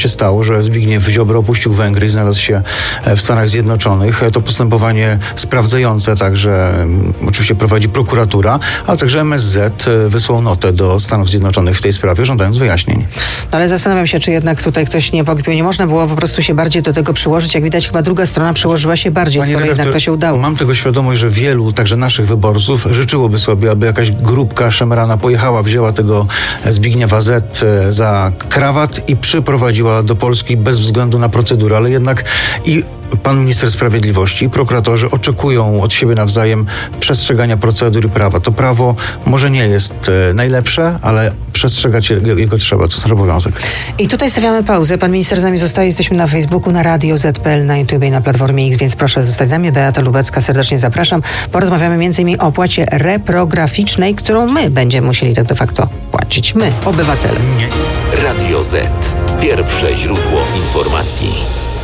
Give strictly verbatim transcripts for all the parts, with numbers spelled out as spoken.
się stało, że Zbigniew Ziobro opuścił Węgry i znalazł się w Stanach Zjednoczonych. To postępowanie sprawdzające także um, oczywiście prowadzi prokuratura, ale także M S Z wysłał notę do Stanów Zjednoczonych w tej sprawie, żądając wyjaśnień. No ale zastanawiam się, czy jednak tutaj ktoś nie pogpił. Nie można było po prostu się bardziej do tego przyłożyć. Jak widać, chyba druga strona przyłożyła się bardziej, Panie skoro redaktor, jednak to się udało. Mam tego świadomość, że wielu, także naszych wyborców, życzyłoby sobie, aby jakaś grupka szemrana pojechała, wzięła tego Zbigniewa Z za krawat i przyprowadziła do Polski bez względu na procedurę, ale jednak i pan minister sprawiedliwości i prokuratorzy oczekują od siebie nawzajem przestrzegania procedur i prawa. To prawo może nie jest e, najlepsze, ale przestrzegać jego, jego trzeba. To jest nasz obowiązek. I tutaj stawiamy pauzę. Pan minister z nami zostaje. Jesteśmy na Facebooku, na Radio Z P L, na YouTube i na Platformie X, więc proszę zostać z nami. Beata Lubecka, serdecznie zapraszam. Porozmawiamy między innymi o opłacie reprograficznej, którą my będziemy musieli tak de facto płacić. My, obywatele. Nie. Radio Z. Pierwsze źródło informacji.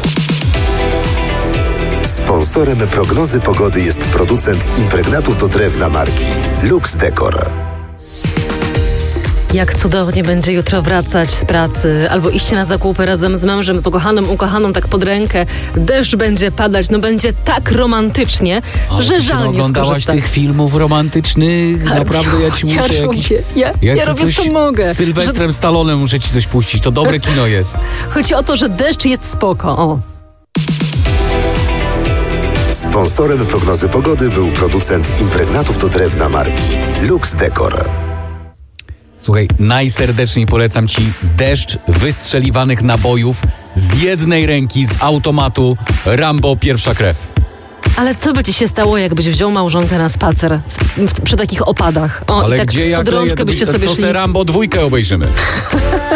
Sponsorem prognozy pogody jest producent impregnatów do drewna marki Lux Decor. Jak cudownie będzie jutro wracać z pracy albo iść na zakupy razem z mężem, z ukochanym, ukochaną tak pod rękę. Deszcz będzie padać, no będzie tak romantycznie, Ale że ty żal nie oglądałaś skorzystać. tych filmów romantycznych? Naprawdę ja ci muszę ja jakiś... Robię, ja ja, ja robię coś co mogę. Z Sylwestrem że... Stallonem muszę ci coś puścić. To dobre kino jest. Chodzi o to, że deszcz jest spoko. O. Sponsorem prognozy pogody był producent impregnatów do drewna marki Lux Decor. Słuchaj, najserdeczniej polecam ci deszcz wystrzeliwanych nabojów z jednej ręki, z automatu Rambo Pierwsza Krew. Ale co by ci się stało, jakbyś wziął małżonkę na spacer w, w, przy takich opadach? O, Ale i tak gdzie, jak pod rączkę byście to, sobie to szli. se Rambo dwójkę obejrzymy.